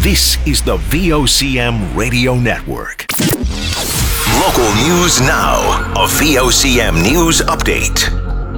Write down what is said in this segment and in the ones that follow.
This is the VOCM Radio Network. Local news now. A VOCM news update.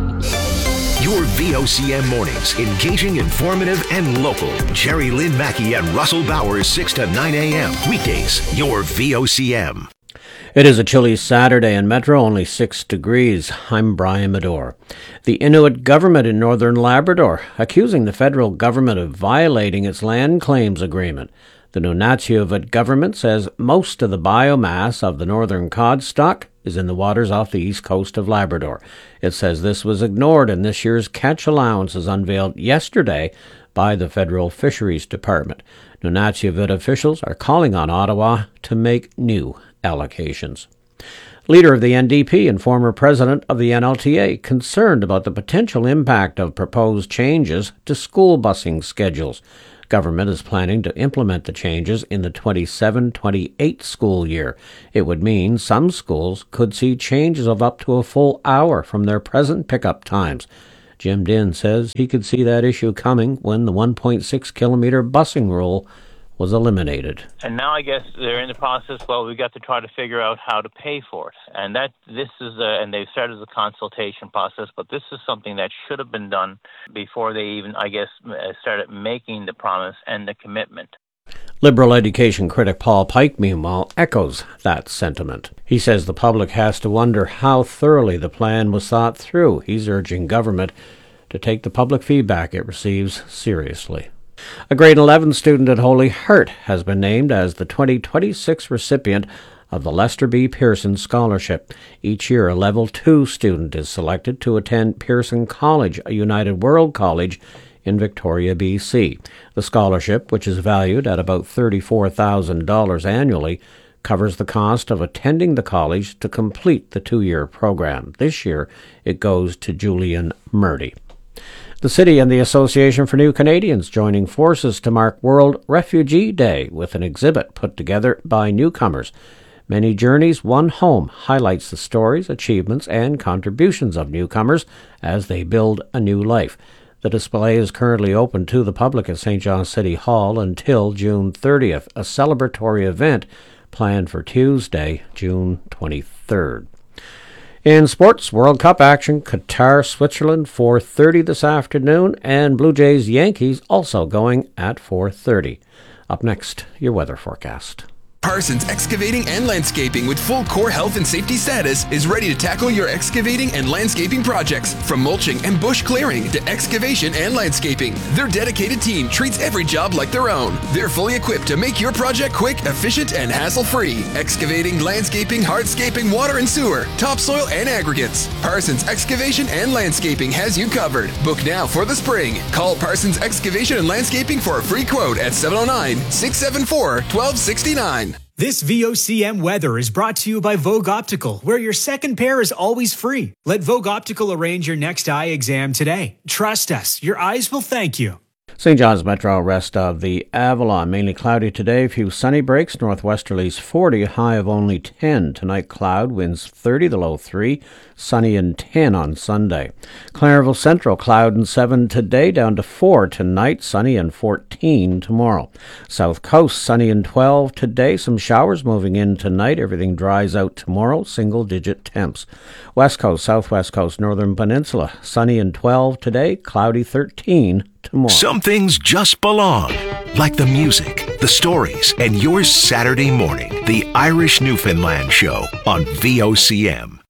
Your VOCM mornings, engaging, informative, and local. Jerry Lynn Mackey and Russell Bowers, 6 to 9 a.m. Weekdays, your VOCM. It is a chilly Saturday in Metro, only 6 degrees. I'm Brian Medore. The Inuit government in northern Labrador accusing the federal government of violating its land claims agreement. The Nunatsiavut government says most of the biomass of the northern cod stock is in the waters off the east coast of Labrador. It says this was ignored in this year's catch allowances unveiled yesterday by the Federal Fisheries Department. Nunatsiavut officials are calling on Ottawa to make new allocations. Leader of the NDP and former president of the NLTA concerned about the potential impact of proposed changes to school busing schedules. Government is planning to implement the changes in the 27-28 school year. It would mean some schools could see changes of up to a full hour from their present pickup times. Jim Dinn says he could see that issue coming when the 1.6-kilometer busing rule was eliminated. And now I guess they're in the process, we got to try to figure out how to pay for it. And and they've started the consultation process, but this is something that should have been done before they even, started making the promise and the commitment. Liberal education critic Paul Pike, meanwhile, echoes that sentiment. He says the public has to wonder how thoroughly the plan was thought through. He's urging government to take the public feedback it receives seriously. A grade 11 student at Holy Heart has been named as the 2026 recipient of the Lester B. Pearson Scholarship. Each year, a Level 2 student is selected to attend Pearson College, a United World college in Victoria, BC. The scholarship, which is valued at about $34,000 annually, covers the cost of attending the college to complete the 2-year program. This year, it goes to Julian Murdy. The city and the Association for New Canadians joining forces to mark World Refugee Day with an exhibit put together by newcomers. Many Journeys, One Home highlights the stories, achievements, and contributions of newcomers as they build a new life. The display is currently open to the public at St. John City Hall until June 30th, a celebratory event planned for Tuesday, June 23rd. In sports, World Cup action, Qatar, Switzerland, 4:30 this afternoon, and Blue Jays, Yankees also going at 4:30. Up next, your weather forecast. Parsons Excavating and Landscaping with full core health and safety status is ready to tackle your excavating and landscaping projects. From mulching and bush clearing to excavation and landscaping, their dedicated team treats every job like their own. They're fully equipped to make your project quick, efficient, and hassle-free. Excavating, landscaping, hardscaping, water and sewer, topsoil, and aggregates. Parsons Excavation and Landscaping has you covered. Book now for the spring. Call Parsons Excavation and Landscaping for a free quote at 709-674-1269. This VOCM weather is brought to you by Vogue Optical, where your second pair is always free. Let Vogue Optical arrange your next eye exam today. Trust us, your eyes will thank you. St. John's Metro, rest of the Avalon. Mainly cloudy today, few sunny breaks, northwesterlies 40, high of only 10. Tonight, cloud, winds 30, the low 3, sunny and 10 on Sunday. Clareville Central, cloud and 7 today, down to 4 tonight, sunny and 14 tomorrow. South Coast, sunny and 12 today, some showers moving in tonight. Everything dries out tomorrow, single-digit temps. West Coast, Southwest Coast, Northern Peninsula, sunny and 12 today, cloudy 13 tomorrow. Some things just belong, like the music, the stories, and your Saturday morning. The Irish Newfoundland Show on VOCM.